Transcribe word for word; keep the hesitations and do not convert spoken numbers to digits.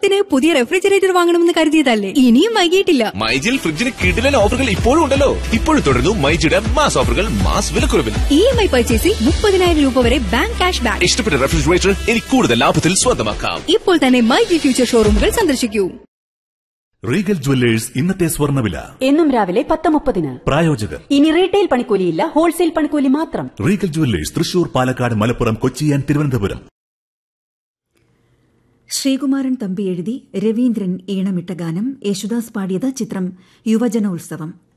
ഓണത്തിന് പുതിയ റെഫ്രിജറേറ്റർ വാങ്ങണമെന്ന് കരുതിയതല്ലേ, ഇനിയും വൈകിയിട്ടില്ല. മൈജിൽ ഫ്രിഡ്ജിന് കിടിലൻ ഓഫറുകൾ ഇപ്പോഴും ഉണ്ടല്ലോ. ഇപ്പോഴും തുടരുന്നു മൈജിയുടെ മാസ് ഓഫറുകൾ, മാസ് വിലക്കുറവിൽ. ഇ എം ഐ പർച്ചേസിൽ മുപ്പതിനായിരം രൂപ വരെ ബാങ്ക് ക്യാഷ് ബാക്ക്. ഇഷ്ടപ്പെട്ട റെഫ്രിജറേറ്റർ ഇനി കൂടുതൽ ലാഭത്തിൽ സ്വന്തമാക്കാം. ഇപ്പോൾ തന്നെ മൈജി ഫ്യൂച്ചർ ഷോറൂമുകൾ സന്ദർശിക്കൂ. റീഗൽ ജുവല്ലേഴ്സ് ഇന്നത്തെ സ്വർണ്ണവില എന്നും രാവിലെ പത്ത് മുപ്പതിന്. പ്രായോജകർ ഇനി റീറ്റെയിൽ പണിക്കൂലിയില്ല, ഹോൾസെയിൽ പണിക്കൂലി മാത്രം. Regal jewellers Thrissur, Palakkad, Malappuram, Kochi and Thiruvananthapuram. Sreekumaran Thampi എഴുതി രവീന്ദ്രൻ ഈണമിട്ട ഗാനം യേശുദാസ് പാടിയത്. ചിത്രം യുവജനോത്സവം.